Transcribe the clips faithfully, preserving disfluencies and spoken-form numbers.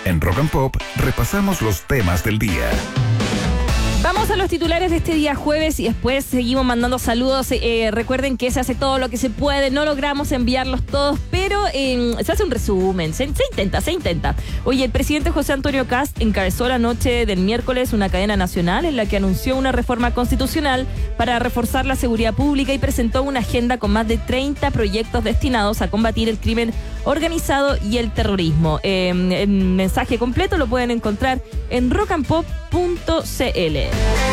En Rock and Pop repasamos los temas del día. Vamos a los titulares de este día jueves y después seguimos mandando saludos. Eh, recuerden que se hace todo lo que se puede, no logramos enviarlos todos, pero eh, se hace un resumen, se, se intenta, se intenta. Oye, el presidente José Antonio Kast encabezó la noche del miércoles una cadena nacional en la que anunció una reforma constitucional para reforzar la seguridad pública y presentó una agenda con más de treinta proyectos destinados a combatir el crimen organizado y el terrorismo. Eh, el mensaje completo lo pueden encontrar en rock and pop punto c l.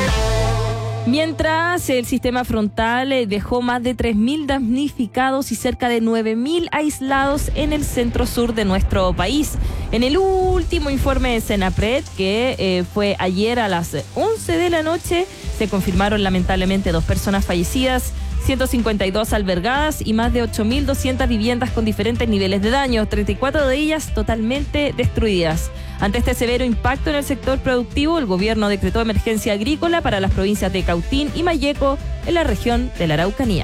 Mientras el sistema frontal dejó más de tres mil damnificados y cerca de nueve mil aislados en el centro-sur de nuestro país. En el último informe de Senapred, que eh, fue ayer a las once de la noche, se confirmaron lamentablemente dos personas fallecidas, ciento cincuenta y dos albergadas y más de ocho mil doscientas viviendas con diferentes niveles de daño, treinta y cuatro de ellas totalmente destruidas. Ante este severo impacto en el sector productivo, el gobierno decretó emergencia agrícola para las provincias de Cautín y Malleco en la región de la Araucanía.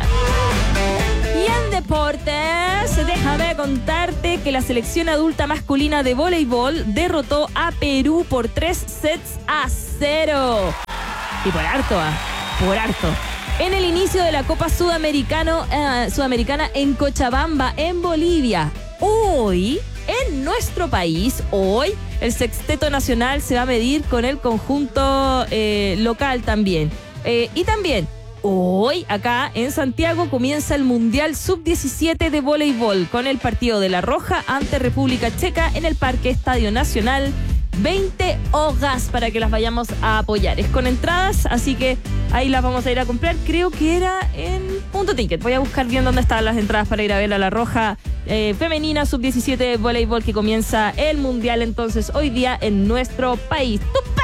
Y en deportes, déjame contarte que la selección adulta masculina de voleibol derrotó a Perú por tres sets a cero. Y por harto, ¿ah? Por harto. En el inicio de la Copa Sudamericano, eh, Sudamericana en Cochabamba, en Bolivia. Hoy, en nuestro país, hoy, el sexteto nacional se va a medir con el conjunto eh, local también. Eh, y también, hoy, acá en Santiago, comienza el Mundial sub diecisiete de voleibol con el partido de La Roja ante República Checa en el Parque Estadio Nacional. veinte horas para que las vayamos a apoyar. Es con entradas, así que ahí las vamos a ir a comprar. Creo que era en Punto Ticket. Voy a buscar bien dónde están las entradas para ir a ver a La Roja eh, femenina sub diecisiete de voleibol, que comienza el Mundial entonces hoy día en nuestro país. ¡Estupendo!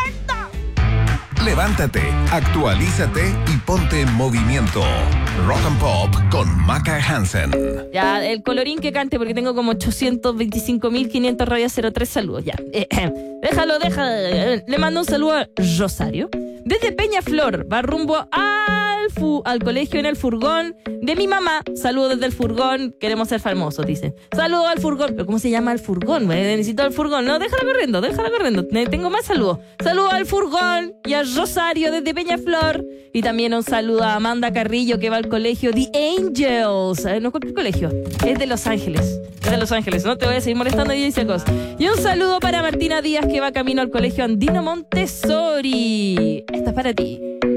Levántate, actualízate y ponte en movimiento. Rock and Pop con Maca Hansen. Ya, el colorín que cante, porque tengo como ochocientos veinticinco mil quinientos radio cero tres saludos. Ya, eh, eh. déjalo, déjalo. Le mando un saludo a Rosario. Desde Peñaflor, va rumbo al, fu- al colegio en el furgón de mi mamá. Saludos desde el furgón, queremos ser famosos, dicen. Saludos al furgón. ¿Pero cómo se llama el furgón? Necesito el furgón. No, déjala corriendo, déjala corriendo. Tengo más saludos. Saludos al furgón y a Rosario desde Peñaflor. Y también un saludo a Amanda Carrillo, que va al colegio The Angels. No es cualquier colegio, es de Los Ángeles. Es de Los Ángeles, no te voy a seguir molestando y dice cosas. Y un saludo para Martina Díaz, que va camino al colegio Andino Montessori. Esta es para ti.